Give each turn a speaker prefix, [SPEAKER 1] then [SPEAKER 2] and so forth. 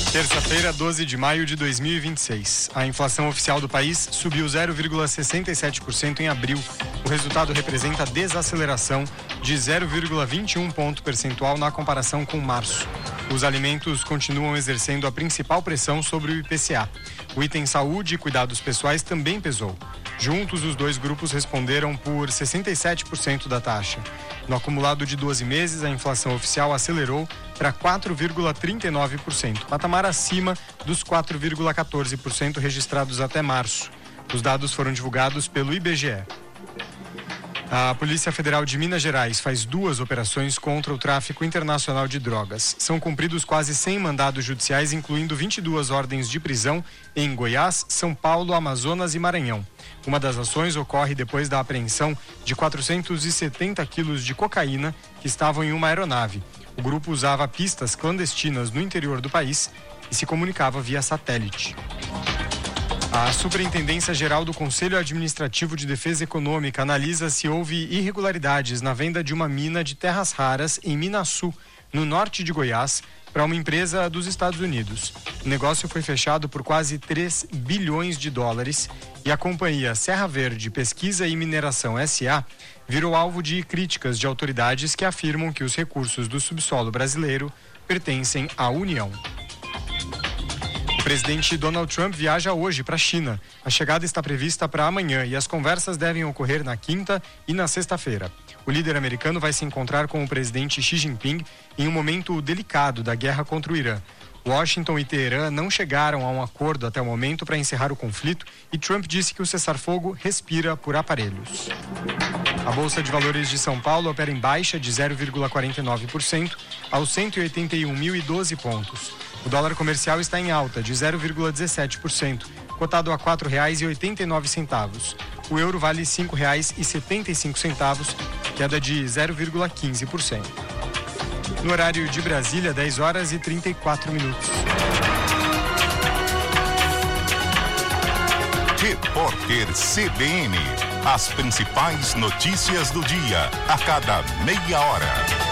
[SPEAKER 1] Terça-feira, 12 de maio de 2026. A inflação oficial do país subiu 0,67% em abril. O resultado representa desaceleração de 0,21 ponto percentual na comparação com março. Os alimentos continuam exercendo a principal pressão sobre o IPCA. O item saúde e cuidados pessoais também pesou. Juntos, os dois grupos responderam por 67% da taxa. No acumulado de 12 meses, a inflação oficial acelerou para 4,39%, patamar acima dos 4,14% registrados até março. Os dados foram divulgados pelo IBGE. A Polícia Federal de Minas Gerais faz 2 operações contra o tráfico internacional de drogas. São cumpridos quase 100 mandados judiciais, incluindo 22 ordens de prisão em Goiás, São Paulo, Amazonas e Maranhão. Uma das ações ocorre depois da apreensão de 470 quilos de cocaína que estavam em uma aeronave. O grupo usava pistas clandestinas no interior do país e se comunicava via satélite. A Superintendência Geral do Conselho Administrativo de Defesa Econômica analisa se houve irregularidades na venda de uma mina de terras raras em Minaçu, no norte de Goiás, para uma empresa dos Estados Unidos. O negócio foi fechado por quase 3 bilhões de dólares e a companhia Serra Verde Pesquisa e Mineração S.A. virou alvo de críticas de autoridades que afirmam que os recursos do subsolo brasileiro pertencem à União. O presidente Donald Trump viaja hoje para a China. A chegada está prevista para amanhã e as conversas devem ocorrer na quinta e na sexta-feira. O líder americano vai se encontrar com o presidente Xi Jinping em um momento delicado da guerra contra o Irã. Washington e Teherã não chegaram a um acordo até o momento para encerrar o conflito e Trump disse que o cessar-fogo respira por aparelhos. A Bolsa de Valores de São Paulo opera em baixa de 0,49% aos 181.012 pontos. O dólar comercial está em alta de 0,17%, cotado a R$ 4,89. O euro vale R$ 5,75, queda de 0,15%. No horário de Brasília, 10 horas e 34 minutos.
[SPEAKER 2] Repórter CBN. As principais notícias do dia, a cada meia hora.